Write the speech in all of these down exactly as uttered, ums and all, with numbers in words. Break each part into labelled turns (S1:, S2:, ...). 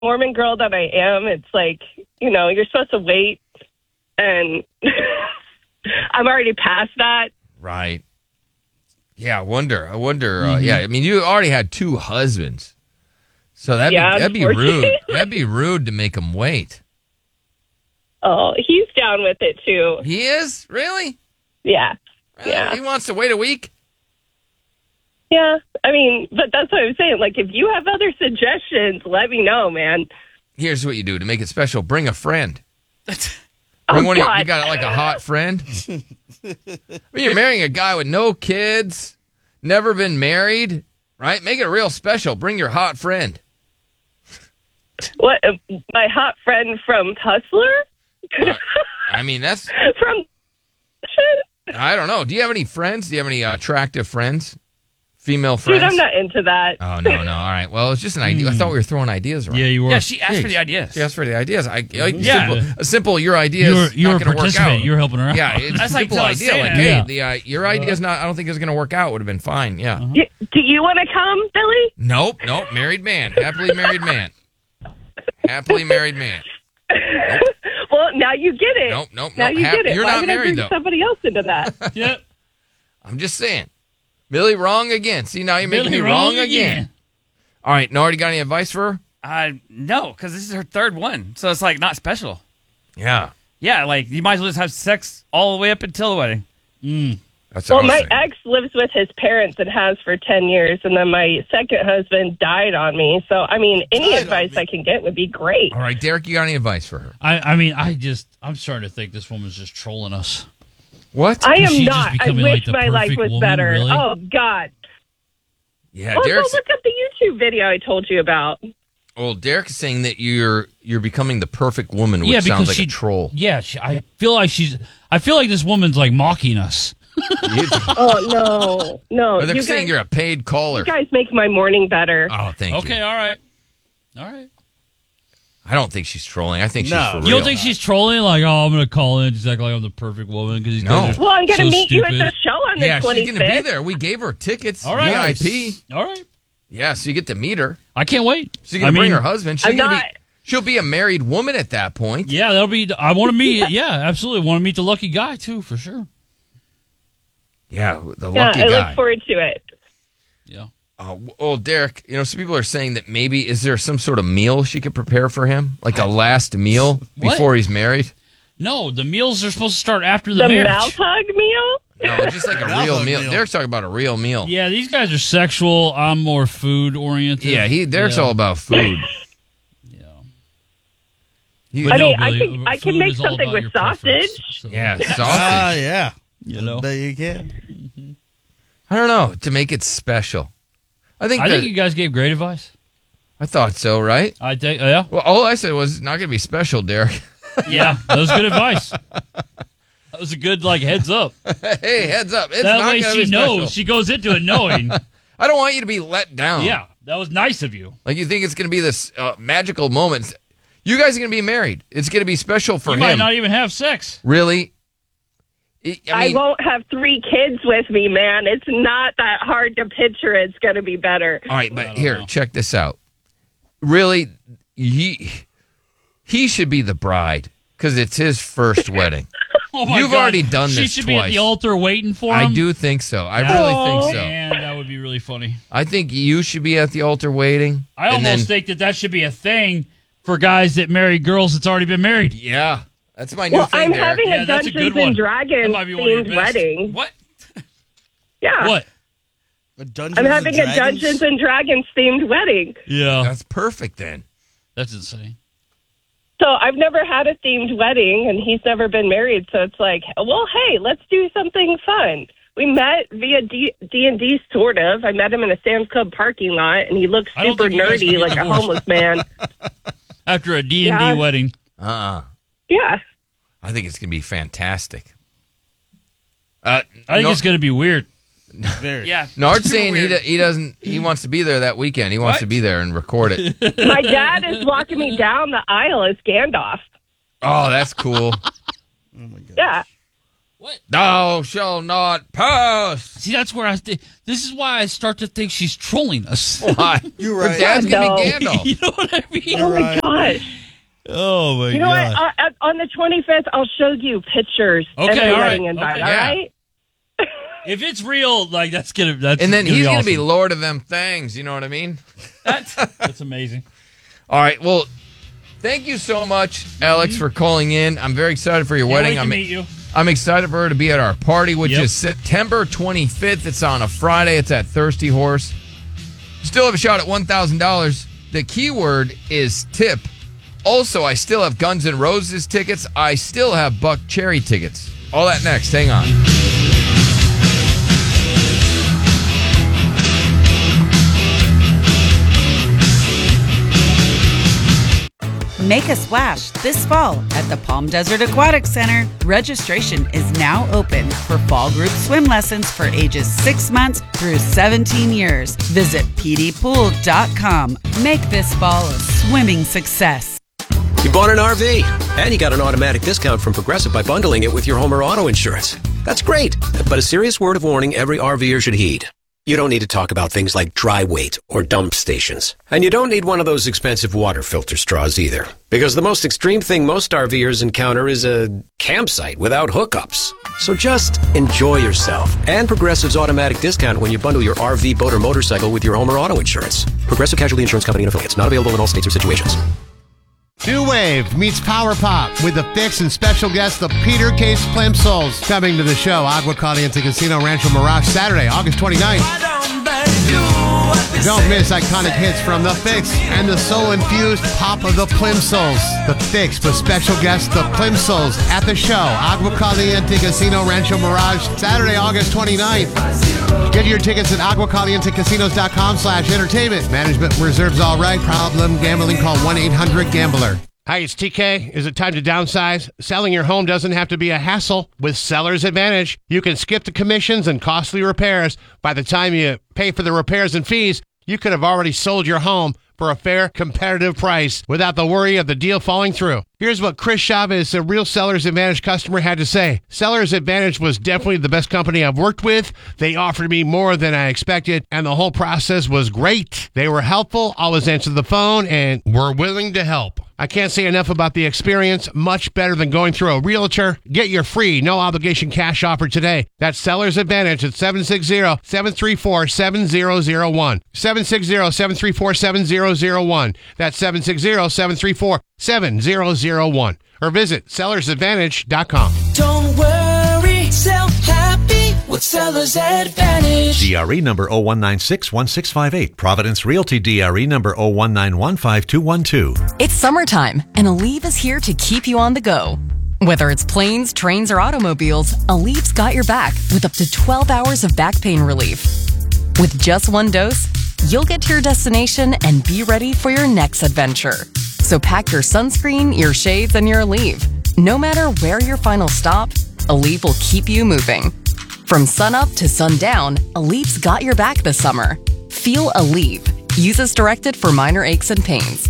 S1: Mormon girl that I am, it's like, you know, you're supposed to wait, and I'm already past that.
S2: Right. Yeah, I wonder. I wonder. Uh, mm-hmm. Yeah, I mean, you already had two husbands. So that'd,
S1: yeah,
S2: be, that'd be rude. That'd be rude to make him wait.
S1: Oh, he's down with it, too.
S2: He is? Really?
S1: Yeah.
S2: Uh,
S1: yeah.
S2: He wants to wait a week?
S1: Yeah. I mean, but that's what I'm saying. Like, if you have other suggestions, let me know, man.
S2: Here's what you do to make it special. Bring a friend. Bring
S1: oh,
S2: one
S1: God.
S2: of you, you got like a hot friend? When you're marrying a guy with no kids, never been married, right? Make it real special. Bring your hot friend.
S1: What? Uh, my hot friend from Hustler?
S2: Uh, I mean, that's...
S1: from...
S2: I don't know. Do you have any friends? Do you have any uh, attractive friends? Female friends?
S1: Dude, I'm not into that.
S2: Oh, no, no. All right. Well, it's just an idea. I thought we were throwing ideas around.
S3: Yeah, you were.
S4: Yeah, she asked
S2: yeah,
S4: for the ideas.
S2: She asked for the ideas. I, like,
S4: yeah.
S2: simple, a simple, your idea
S3: you were,
S2: is
S3: you
S2: not
S3: were
S2: going to work out.
S3: You were helping her out.
S2: Yeah, it's
S4: That's
S2: a
S4: like
S2: simple idea. Like, hey,
S3: yeah.
S2: the, uh, your idea is not, I don't think it's going to work out. Would have been fine. Yeah. Uh-huh.
S1: Do, do you want to come, Billy?
S2: Nope, nope. Married man. Happily married man. Happily married man. Nope.
S1: Well, now you get it.
S2: Nope, nope,
S1: now
S2: nope.
S1: you
S2: Hap-
S1: get it.
S2: You're
S1: Why
S2: not
S1: would
S2: married,
S1: I bring
S2: though.
S1: somebody else into that?
S3: Yep.
S2: I'm just saying. Billy, wrong again. See, now you're making
S3: Billy
S2: me wrong,
S3: wrong
S2: again.
S3: again.
S2: All right, Nard, you got any advice for her?
S4: Uh, no, because this is her third one. So it's like not special.
S2: Yeah.
S4: Yeah, like you might as well just have sex all the way up until the wedding.
S3: Mm.
S2: That's
S1: Well,
S2: what I
S1: my
S2: was saying.
S1: ex lives with his parents and has for ten years, and then my second husband died on me. So, I mean, any
S5: Died
S1: advice I can get would be great.
S2: All right, Derek, you got any advice for her?
S3: I, I mean, I just, I'm starting to think this woman's just trolling us.
S2: What?
S1: I
S3: Is
S1: am
S3: she just
S1: not. I
S3: becoming,
S1: wish
S3: like, the
S1: my life
S3: perfect
S1: was
S3: woman,
S1: better.
S3: really?
S1: Oh, God.
S2: Yeah,
S1: Well, go
S2: Derek's...
S1: look up the YouTube video I told you about.
S2: Well, Derek is saying that you're you're becoming the perfect woman, which
S3: Yeah,
S2: sounds
S3: because
S2: like
S3: she-
S2: a troll.
S3: Yeah, she, I feel like she's, I feel like this woman's like mocking us.
S2: You-
S1: Oh, no. No.
S2: Or they're
S1: You
S2: saying
S1: guys,
S2: you're a paid caller.
S1: you guys make my morning better.
S2: Oh, thank
S3: Okay,
S2: you.
S3: all right. All right.
S2: I don't think she's trolling. I think
S5: No.
S2: she's for real.
S3: You don't think she's trolling? Like, oh, I'm going to call in just act like I'm the perfect woman because these
S2: No.
S3: guys are
S1: Well, I'm going to
S3: so
S1: meet you at
S3: stupid.
S1: the show on the
S2: Yeah, she's
S1: twenty-fifth.
S2: going to be there. We gave her tickets.
S3: All right.
S2: V I P.
S3: All right.
S2: Yeah, so you get to meet her.
S3: I can't wait.
S2: She's going
S3: I
S2: to bring
S3: mean,
S2: her husband. She's
S1: I'm
S2: gonna
S1: not-
S2: be, she'll be a married woman at that point.
S3: Yeah, that'll be. I want to meet. Yeah, absolutely. Want to meet the lucky guy too, for sure.
S2: Yeah, the
S1: Yeah,
S2: lucky
S1: I
S2: guy.
S1: look forward to it.
S3: Yeah.
S2: Uh, well, Derek, you know, some people are saying that maybe is there some sort of meal she could prepare for him, like a last meal
S3: What?
S2: before he's married?
S3: No, the meals are supposed to start after the,
S1: The
S3: marriage.
S1: mouth hug meal?
S2: No, just like a
S5: Mouth
S2: real
S5: hug
S2: meal.
S5: meal.
S2: Derek's talking about a real meal.
S3: Yeah, these guys are sexual. I'm more food oriented.
S2: Yeah, he Derek's
S3: yeah.
S2: all about food.
S3: Yeah.
S2: He-
S3: But
S1: I
S3: no,
S1: mean, I
S3: Billy,
S1: can- I can
S3: food
S1: make
S3: is all
S1: something
S3: about
S1: with
S3: your preference,
S1: sausage.
S3: so-
S2: yeah,
S5: Ah,
S2: sausage.
S5: yeah.
S3: You know.
S5: Bet you can.
S2: I don't know to make it special. I think
S3: I
S2: that,
S3: think you guys gave great advice.
S2: I thought so, right?
S3: I think. Yeah.
S2: Well, all I said was not going to be special, Derek.
S3: Yeah, that was good advice. That was a good like heads up.
S2: Hey, heads up! It's
S3: that
S2: not
S3: way
S2: gonna
S3: she
S2: be
S3: knows.
S2: special.
S3: She goes into it knowing.
S2: I don't want you to be let down.
S3: Yeah, that was nice of you.
S2: Like you think it's going to be this uh, magical moment. You guys are going to be married. It's going to be special for
S3: You
S2: him.
S3: might not even have sex.
S2: Really? I,
S1: I,
S2: I mean,
S1: won't have three kids with me, man. It's not that hard to picture. It's going to be better.
S2: all right, but
S3: don't
S2: here,
S3: know.
S2: check this out. Really, he he should be the bride because it's his first wedding.
S3: Oh my
S2: You've
S3: God.
S2: already done
S3: she
S2: this
S3: should be at
S2: twice.
S3: the altar waiting for him.
S2: I do think so. I
S3: Yeah.
S2: really
S1: Aw.
S2: think so.
S3: Man, that would be really funny.
S2: I think you should be at the altar waiting.
S3: I
S2: and
S3: almost
S2: then-
S3: think that that should be a thing for guys that marry girls that's already been married.
S2: Yeah, that's my new
S1: Well,
S2: thing.
S1: I'm
S2: Derek.
S1: having
S3: Yeah,
S1: a
S3: that's a
S1: Dungeons
S3: good one.
S1: and
S3: That
S1: Dragons
S3: might be one of your
S1: themed
S3: best.
S1: wedding.
S4: What?
S1: Yeah.
S3: What?
S5: A Dungeons
S1: I'm
S5: and
S1: having a
S5: Dragons?
S1: Dungeons and Dragons themed wedding.
S3: Yeah,
S2: That's perfect then.
S3: that's insane.
S1: So I've never had a themed wedding, and he's never been married. So it's like, well, hey, let's do something fun. We met via D and D, sort of. I met him in a Sam's Club parking lot, and he looked
S3: I don't
S1: super
S3: think you guys can
S1: nerdy,
S3: get
S1: like a
S3: divorced.
S1: homeless man.
S3: After a D and D
S1: Yeah.
S3: wedding.
S2: Uh-uh.
S1: Yeah.
S2: I think it's going to be fantastic. Uh,
S3: I think
S2: no,
S3: it's going to be weird.
S5: Very.
S4: Yeah.
S2: Nard's saying he,
S4: Weird.
S2: do- he doesn't. He wants to be there that weekend. He wants
S4: What?
S2: to be there and record it.
S1: My dad is walking me down the aisle as Gandalf.
S2: Oh, that's cool.
S5: Oh my god.
S1: Yeah.
S3: What?
S2: Thou shall not pass.
S3: See, that's where I th- this is why I start to think she's trolling us.
S2: Why?
S5: You're
S2: Her
S5: right.
S2: dad's gonna be
S1: No.
S2: Gandalf.
S3: You know what I mean?
S5: You're
S1: Oh my
S5: right.
S1: gosh!
S3: Oh my
S1: You know what? Uh, uh, on the twenty-fifth, I'll show you pictures
S3: Okay,
S1: of the
S3: all right.
S1: wedding invite.
S3: Okay,
S1: all
S2: yeah.
S1: right?
S3: If it's real, like that's gonna that's
S2: And then
S3: gonna
S2: he's
S3: be
S2: gonna
S3: awesome.
S2: be Lord of them things. You know what I mean?
S3: That's, that's amazing.
S2: All right. Well, thank you so much, Alex, for calling in. I'm very excited for your
S3: Can't
S2: wedding.
S3: wait to
S2: I'm,
S3: meet you.
S2: I'm excited for her to be at our party, which
S3: Yep.
S2: is September twenty-fifth. It's on a Friday. It's at Thirsty Horse. Still have a shot at one thousand dollars. The keyword is tip. Also, I still have Guns N' Roses tickets. I still have Buck Cherry tickets. All that next. Hang on.
S6: Make a splash this fall at the Palm Desert Aquatic Center. Registration is now open for fall group swim lessons for ages six months through seventeen years. Visit p d pool dot com. Make this fall a swimming success.
S7: You bought an R V, and you got an automatic discount from Progressive by bundling it with your home or auto insurance. That's great, but a serious word of warning every RVer should heed. You don't need to talk about things like dry weight or dump stations. And you don't need one of those expensive water filter straws either. Because the most extreme thing most RVers encounter is a campsite without hookups. So just enjoy yourself and Progressive's automatic discount when you bundle your R V, boat, or motorcycle with your home or auto insurance. Progressive Casualty Insurance Company and affiliates. Not available in all states or situations.
S8: New Wave meets Power Pop with the Fix and special guest, the Peter Case Plimsolls, coming to the show. Agua Caliente Casino Rancho Mirage, Saturday, August twenty-ninth. Don't miss iconic hits from the Fix and the soul-infused pop of the Plimsolls. The Fix with special guest, the Plimsolls, at the show. Agua Caliente Casino Rancho Mirage, Saturday, August twenty-ninth. Get your tickets at aguacalientecasinos.com slash entertainment. Management reserves all right. Problem gambling, call one eight hundred gambler. Hi, it's T K. Is it time to downsize? Selling your home doesn't have to be a hassle. With Seller's Advantage, you can skip the commissions and costly repairs. By the time you pay for the repairs and fees, you could have already sold your home for a fair, competitive price without the worry of the deal falling through. Here's what Chris Chavez, a real Seller's Advantage customer, had to say. Seller's Advantage was definitely the best company I've worked with. They offered me more than I expected, and the whole process was great. They were helpful, always answered the phone, and were willing to help. I can't say enough about the experience. Much better than going through a realtor. Get your free, no-obligation cash offer today. That's Seller's Advantage at seven six zero, seven three four, seven zero zero one. seven six zero, seven three four, seven zero zero one. That's seven six zero, seven three four, seven zero zero one. Or visit sellers advantage dot com.
S9: Don't worry, sell happy with Seller's Advantage.
S10: D R E number zero one nine six one six five eight. Providence Realty D R E number zero one nine one five two one two.
S11: It's summertime, and Aleve is here to keep you on the go. Whether it's planes, trains, or automobiles, Aleve's got your back with up to twelve hours of back pain relief. With just one dose, you'll get to your destination and be ready for your next adventure. So pack your sunscreen, your shades, and your Aleve. No matter where your final stop, Aleve will keep you moving. From sunup to sundown, Aleve's got your back this summer. Feel Aleve. Use as directed for minor aches and pains.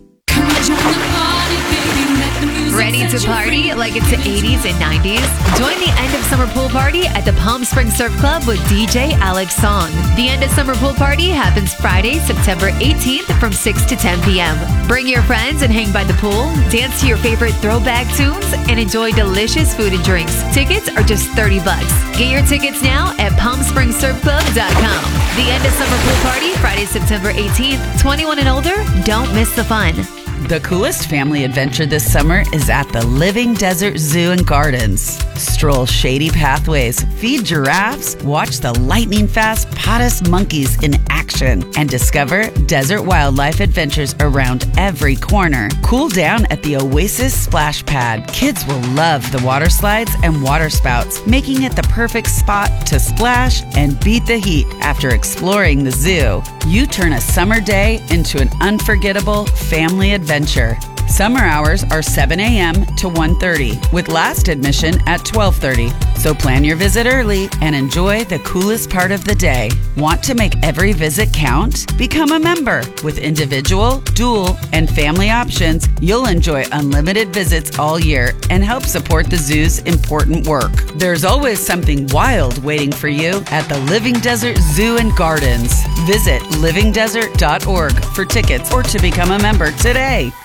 S12: Ready to party like it's the eighties and nineties? Join the end of summer pool party at the Palm Springs Surf Club with D J Alex Song. The end of summer pool party happens Friday, September eighteenth from six to ten p.m. Bring your friends and hang by the pool, dance to your favorite throwback tunes, and enjoy delicious food and drinks. Tickets are just thirty bucks. Get your tickets now at palm springs surf club dot com. The end of summer pool party, Friday, September eighteenth. twenty-one and older, don't miss the fun.
S6: The coolest family adventure this summer is at the Living Desert Zoo and Gardens. Stroll shady pathways, feed giraffes, watch the lightning-fast Potus monkeys in action, and discover desert wildlife adventures around every corner. Cool down at the Oasis Splash Pad. Kids will love the water slides and water spouts, making it the perfect spot to splash and beat the heat after exploring the zoo. You turn a summer day into an unforgettable family adventure. Summer hours are seven a.m. to one thirty, with last admission at twelve thirty. So plan your visit early and enjoy the coolest part of the day. Want to make every visit count? Become a member. With individual, dual, and family options, you'll enjoy unlimited visits all year and help support the zoo's important work. There's always something wild waiting for you at the Living Desert Zoo and Gardens. Visit living desert dot org for tickets or to become a member today.